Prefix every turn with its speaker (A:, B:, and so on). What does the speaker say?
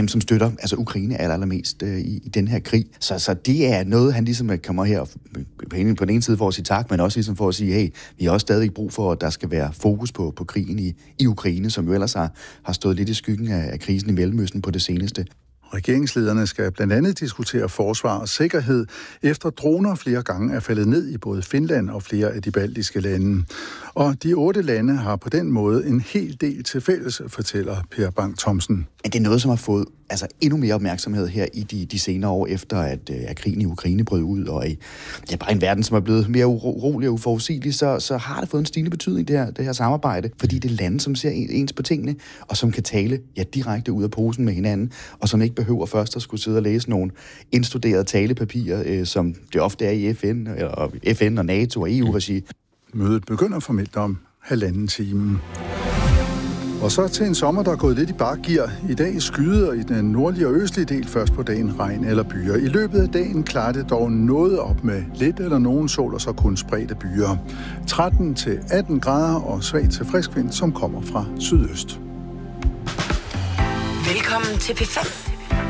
A: dem, som støtter Ukraine allermest i den her krig. Så det er noget, han ligesom kommer her på den ene side for at sige tak, men også ligesom for at sige, hey, vi har også stadig brug for, at der skal være fokus på krigen i Ukraine, som jo ellers har stået lidt i skyggen af krisen i Mellemøsten på det seneste.
B: Regeringslederne skal blandt andet diskutere forsvar og sikkerhed, efter droner flere gange er faldet ned i både Finland og flere af de baltiske lande. Og de 8 lande har på den måde en hel del til fælles, fortæller Per Bang Thomsen.
A: Men det er noget, som har fået endnu mere opmærksomhed her i de senere år, efter at krigen i Ukraine brød ud, og bare en verden, som er blevet mere urolig og uforudsigelig, så har det fået en stigende betydning, det her samarbejde, fordi det er lande, som ser ens på tingene, og som kan tale direkte ud af posen med hinanden, og som ikke behøver først at skulle sidde og læse nogle indstuderede talepapirer, som det ofte er i FN og NATO og EU-regi.
B: Mødet begynder formelt om 1,5 time. Og så til en sommer, der er gået lidt i bakgear. I dag skyder i den nordlige og østlige del først på dagen regn eller byer. I løbet af dagen klarer det dog noget op med lidt eller nogen sol og så kun spredte byer. 13-18 grader og svag til frisk vind, som kommer fra sydøst.
C: Velkommen til P5.